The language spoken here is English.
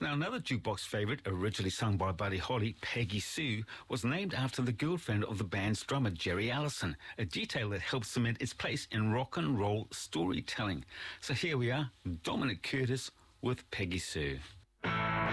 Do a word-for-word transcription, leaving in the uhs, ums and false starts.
now another jukebox favourite, originally sung by Buddy Holly, Peggy Sue, was named after the girlfriend of the band's drummer, Jerry Allison, a detail that helped cement its place in rock and roll storytelling. So here we are, Dominic Curtis with Peggy Sue.